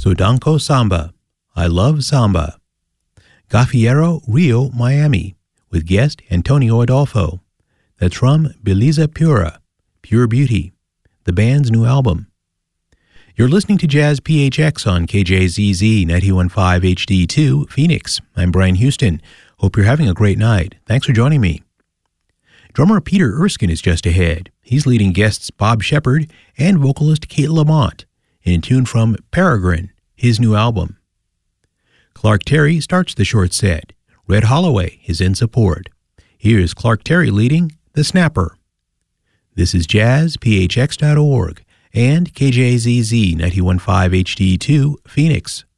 Sodanko Samba, I Love Samba. Gaffiero Rio, Miami, with guest Antonio Adolfo. That's from Bellezza Pura, Pure Beauty, the band's new album. You're listening to Jazz PHX on KJZZ 91.5 HD2, Phoenix. I'm Brian Houston. Hope you're having a great night. Thanks for joining me. Drummer Peter Erskine is just ahead. He's leading guests Bob Shepard and vocalist Kate Lamont in a tune from Peregrine, his new album. Clark Terry starts the short set. Red Holloway is in support. Here's Clark Terry leading The Snapper. This is jazzphx.org and KJZZ 91.5 HD2, Phoenix.